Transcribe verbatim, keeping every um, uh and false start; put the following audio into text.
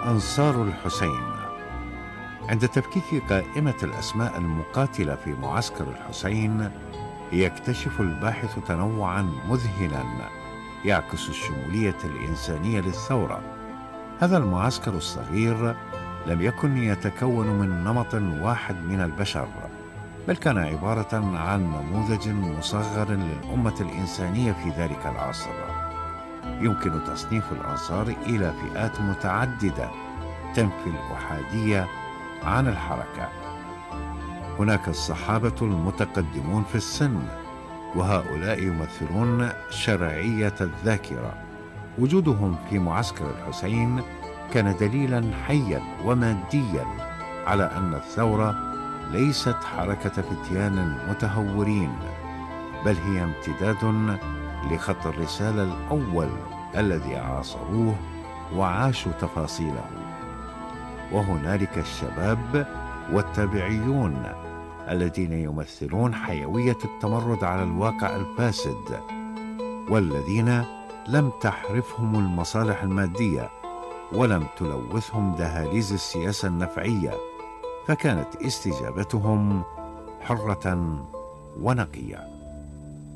أنصار الحسين. عند تفكيك قائمة الأسماء المقاتلة في معسكر الحسين، يكتشف الباحث تنوعاً مذهلاً يعكس الشمولية الإنسانية للثورة. هذا المعسكر الصغير لم يكن يتكون من نمط واحد من البشر، بل كان عبارة عن نموذج مصغر للأمة الإنسانية في ذلك العصر. يمكن تصنيف الأنصار إلى فئات متعددة تنفي الأحادية عن الحركة. هناك الصحابة المتقدمون في السن، وهؤلاء يمثلون شرعية الذاكرة. وجودهم في معسكر الحسين كان دليلا حيا وماديا على أن الثورة ليست حركة فتيان متهورين، بل هي امتداد لخط الرسالة الأول الذي عاصروه وعاشوا تفاصيله. وهنالك الشباب والتابعيون الذين يمثلون حيوية التمرد على الواقع الفاسد، والذين لم تحرفهم المصالح المادية ولم تلوثهم دهاليز السياسة النفعية، فكانت استجابتهم حرة ونقية.